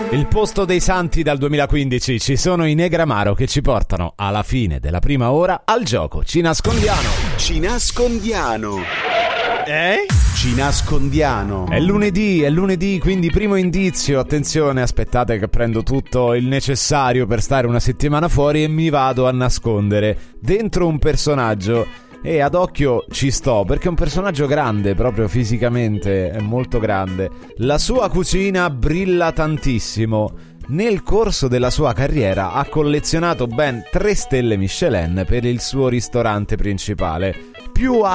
Il posto dei santi dal 2015, ci sono i Negramaro che ci portano alla fine della prima ora al gioco Ci nascondiano. Ci nascondiano. Ci nascondiano. È lunedì, quindi primo indizio. Attenzione, aspettate che prendo tutto il necessario per stare una settimana fuori e mi vado a nascondere dentro un personaggio. E ad occhio ci sto, perché è un personaggio grande, proprio fisicamente è molto grande. La sua cucina brilla tantissimo. Nel corso della sua carriera ha collezionato ben 3 stelle Michelin per il suo ristorante principale, più